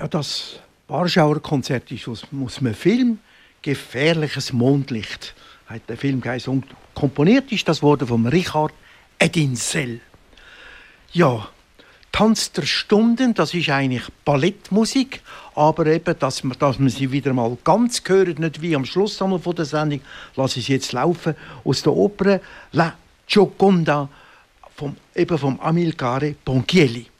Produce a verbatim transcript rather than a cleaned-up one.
Ja, das Warschauer Konzert ist aus, aus einem Film «Gefährliches Mondlicht». Hat der Film geheißen. Und komponiert ist das wurde von Richard Edinsel. Ja, Tanz der Stunden, das ist eigentlich Ballettmusik, aber eben, dass man, dass man sie wieder mal ganz hört, nicht wie am Schluss einmal von der Sendung, lasse ich sie jetzt laufen, aus der Oper La Gioconda vom, eben vom Amilcare Ponchielli.